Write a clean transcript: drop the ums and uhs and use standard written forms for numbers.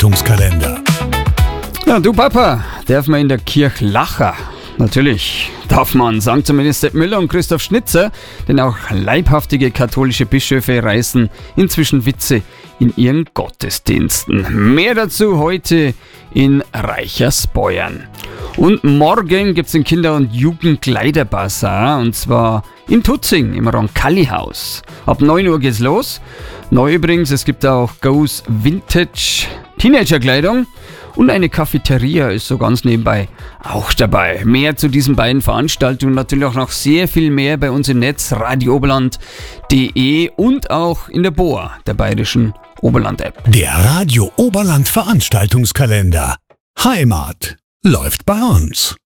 Veranstaltungskalender. Ja, du Papa, darf man in der Kirche lachen? Natürlich darf man, sagen zumindest Sepp Müller und Christoph Schnitzer, denn auch leibhaftige katholische Bischöfe reißen inzwischen Witze in ihren Gottesdiensten. Mehr dazu heute in Reichersbeuern. Und morgen gibt's den Kinder- und Jugendkleiderbazar, und zwar in Tutzing im Roncalli-Haus. Ab 9 Uhr geht's los. Neu übrigens, es gibt auch Goes Vintage Teenagerkleidung und eine Cafeteria ist so ganz nebenbei auch dabei. Mehr zu diesen beiden Veranstaltungen, natürlich auch noch sehr viel mehr bei uns im Netz, radiooberland.de und auch in der BOA, der bayerischen Oberland-App. Der Radio Oberland Veranstaltungskalender. Heimat läuft bei uns.